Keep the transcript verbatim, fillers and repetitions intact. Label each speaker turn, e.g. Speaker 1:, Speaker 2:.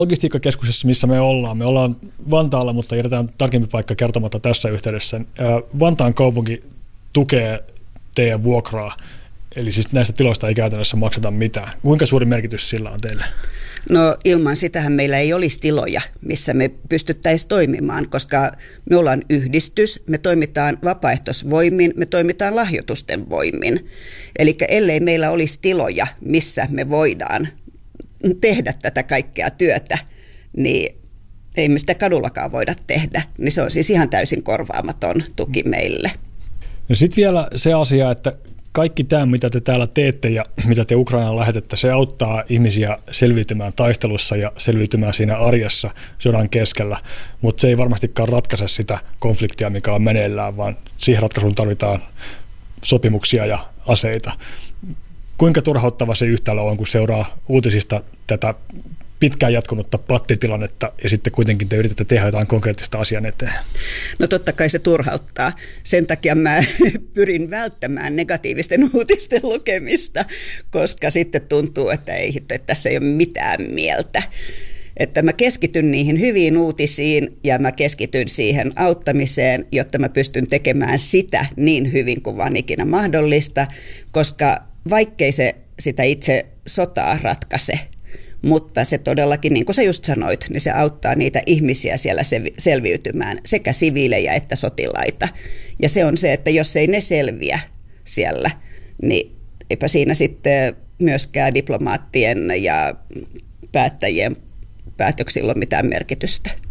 Speaker 1: Logistiikkakeskuksessa, missä me ollaan. Me ollaan Vantaalla, mutta jätetään tarkempi paikka kertomatta tässä yhteydessä. Vantaan kaupunki tukee teidän vuokraa, eli siis näistä tiloista ei käytännössä makseta mitään. Kuinka suuri merkitys sillä on teille?
Speaker 2: No ilman sitähän meillä ei olisi tiloja, missä me pystyttäisiin toimimaan, koska me ollaan yhdistys, me toimitaan vapaaehtoisvoimin, me toimitaan lahjoitusten voimin. Eli ellei meillä olisi tiloja, missä me voidaan tehdä tätä kaikkea työtä, niin ei me sitä kadullakaan voida tehdä. Niin se on siis ihan täysin korvaamaton tuki meille.
Speaker 1: No sitten vielä se asia, että kaikki tämä, mitä te täällä teette ja mitä te Ukrainaan lähetätte, se auttaa ihmisiä selviytymään taistelussa ja selviytymään siinä arjessa sodan keskellä, mutta se ei varmastikaan ratkaise sitä konfliktia, mikä on meneillään, vaan siihen ratkaisuun tarvitaan sopimuksia ja aseita. Kuinka turhauttava se yhtälö on, kun seuraa uutisista tätä pitkään jatkunutta pattitilannetta ja sitten kuitenkin te yritätte tehdä jotain konkreettista asian eteen? No
Speaker 2: totta kai se turhauttaa. Sen takia mä pyrin välttämään negatiivisten uutisten lukemista, koska sitten tuntuu, että, ei, että tässä ei ole mitään mieltä. Että mä keskityn niihin hyviin uutisiin ja mä keskityn siihen auttamiseen, jotta mä pystyn tekemään sitä niin hyvin kuin vaan ikinä mahdollista, koska vaikkei se sitä itse sotaa ratkaise, mutta se todellakin, niin kuin sä just sanoit, niin se auttaa niitä ihmisiä siellä selviytymään, sekä siviilejä että sotilaita. Ja se on se, että jos ei ne selviä siellä, niin eipä siinä sitten myöskään diplomaattien ja päättäjien päätöksillä ole mitään merkitystä.